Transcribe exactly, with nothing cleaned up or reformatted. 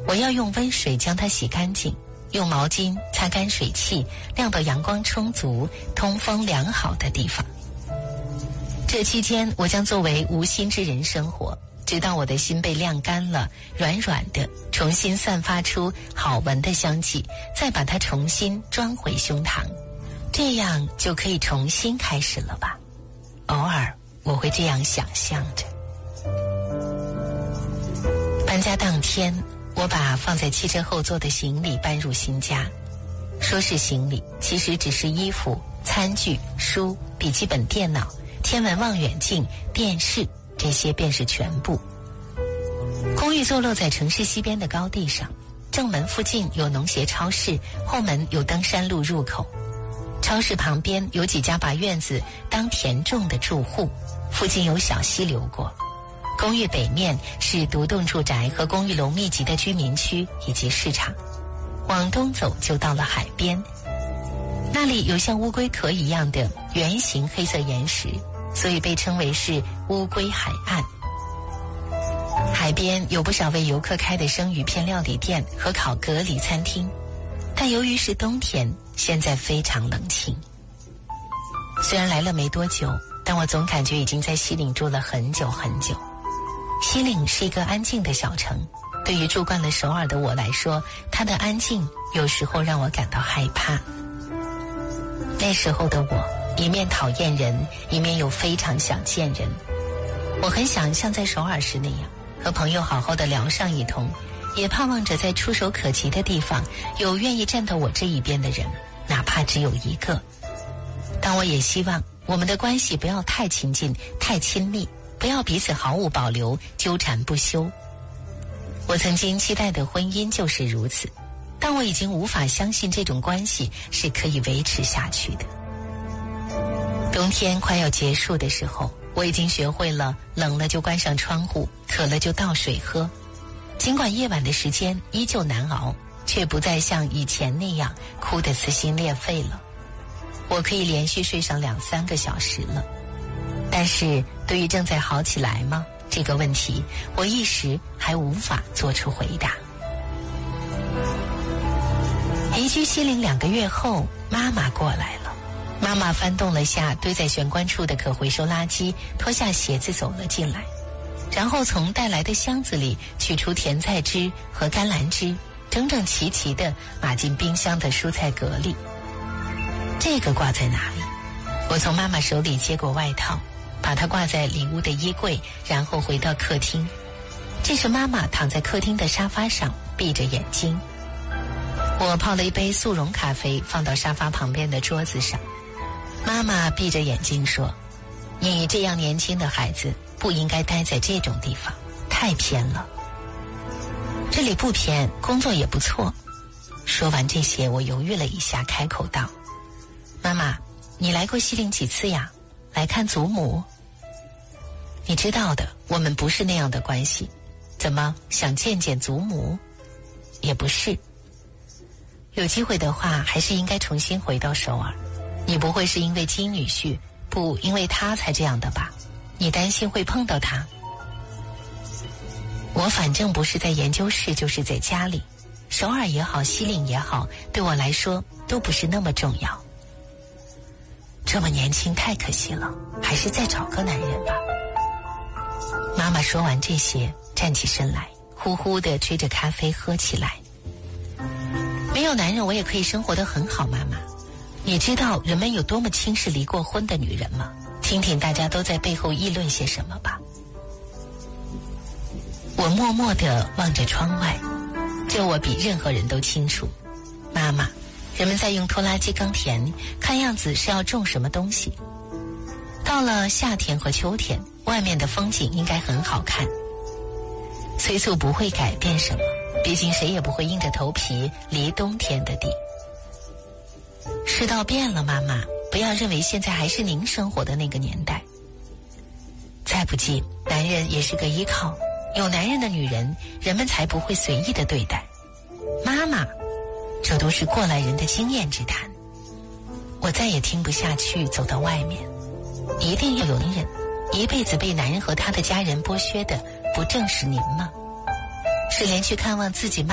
我要用温水将它洗干净，用毛巾擦干水汽，晾到阳光充足、通风良好的地方。这期间，我将作为无心之人生活，直到我的心被晾干了，软软的，重新散发出好闻的香气，再把它重新装回胸膛，这样就可以重新开始了吧。偶尔我会这样想象着。搬家当天，我把放在汽车后座的行李搬入新家。说是行李，其实只是衣服、餐具、书、笔记本电脑、天文望远镜、电视，这些便是全部。公寓坐落在城市西边的高地上，正门附近有农协超市，后门有登山路入口。超市旁边有几家把院子当田种的住户，附近有小溪流过。公寓北面是独栋住宅和公寓楼密集的居民区以及市场，往东走就到了海边。那里有像乌龟壳一样的圆形黑色岩石，所以被称为是乌龟海岸。海边有不少为游客开的生鱼片料理店和烤蛤蜊餐厅，但由于是冬天，现在非常冷清。虽然来了没多久，但我总感觉已经在西岭住了很久很久。西岭是一个安静的小城，对于住惯了首尔的我来说，它的安静有时候让我感到害怕。那时候的我，一面讨厌人，一面又非常想见人。我很想像在首尔时那样，和朋友好好的聊上一通，也盼望着在触手可及的地方有愿意站到我这一边的人，哪怕只有一个。但我也希望我们的关系不要太亲近、太亲密，不要彼此毫无保留、纠缠不休。我曾经期待的婚姻就是如此，但我已经无法相信这种关系是可以维持下去的。冬天快要结束的时候，我已经学会了冷了就关上窗户，渴了就倒水喝。尽管夜晚的时间依旧难熬，却不再像以前那样哭得撕心裂肺了。我可以连续睡上两三个小时了。但是对于正在好起来吗这个问题，我一时还无法做出回答。移居西岭两个月后，妈妈过来了。妈妈翻动了下堆在玄关处的可回收垃圾，脱下鞋子走了进来，然后从带来的箱子里取出甜菜汁和甘蓝汁，整整齐齐地码进冰箱的蔬菜格里。这个挂在哪里？我从妈妈手里接过外套，把它挂在里屋的衣柜，然后回到客厅。这时妈妈躺在客厅的沙发上，闭着眼睛。我泡了一杯速溶咖啡，放到沙发旁边的桌子上。妈妈闭着眼睛说：“你这样年轻的孩子不应该待在这种地方，太偏了。”这里不偏，工作也不错。说完这些，我犹豫了一下，开口道：“妈妈，你来过西岭几次呀？来看祖母？”你知道的，我们不是那样的关系。怎么，想见见祖母？也不是。有机会的话，还是应该重新回到首尔。你不会是因为金女婿，不因为他才这样的吧？你担心会碰到他？我反正不是在研究室，就是在家里。首尔也好，西岭也好，对我来说都不是那么重要。这么年轻太可惜了，还是再找个男人吧。妈妈说完这些，站起身来，呼呼地吹着咖啡喝起来。没有男人我也可以生活得很好，妈妈。你知道人们有多么轻视离过婚的女人吗？听听大家都在背后议论些什么吧。我默默地望着窗外，这我比任何人都清楚。妈妈，人们在用拖拉机耕田，看样子是要种什么东西。到了夏天和秋天，外面的风景应该很好看。催促不会改变什么，毕竟谁也不会硬着头皮离冬天的地。世道变了，妈妈，不要认为现在还是您生活的那个年代。再不济，男人也是个依靠，有男人的女人，人们才不会随意的对待。妈妈，这都是过来人的经验之谈。我再也听不下去，走到外面。一定要有男人，一辈子被男人和他的家人剥削的，不正是您吗？是连去看望自己妈